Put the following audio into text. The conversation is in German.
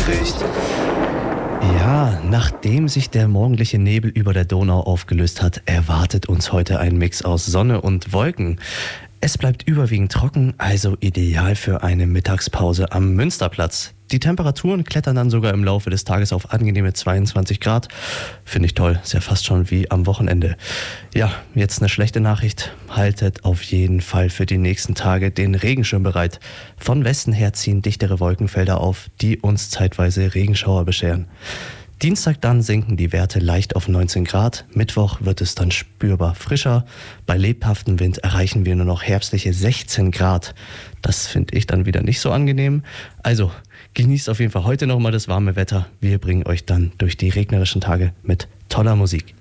spricht. Ja, nachdem sich der morgendliche Nebel über der Donau aufgelöst hat, erwartet uns heute ein Mix aus Sonne und Wolken. Es bleibt überwiegend trocken, also ideal für eine Mittagspause am Münsterplatz. Die Temperaturen klettern dann sogar im Laufe des Tages auf angenehme 22 Grad. Finde ich toll, ist ja fast schon wie am Wochenende. Ja, jetzt eine schlechte Nachricht. Haltet auf jeden Fall für die nächsten Tage den Regenschirm bereit. Von Westen her ziehen dichtere Wolkenfelder auf, die uns zeitweise Regenschauer bescheren. Dienstag dann sinken die Werte leicht auf 19 Grad. Mittwoch wird es dann spürbar frischer. Bei lebhaftem Wind erreichen wir nur noch herbstliche 16 Grad. Das finde ich dann wieder nicht so angenehm. Also genießt auf jeden Fall heute nochmal das warme Wetter. Wir bringen euch dann durch die regnerischen Tage mit toller Musik.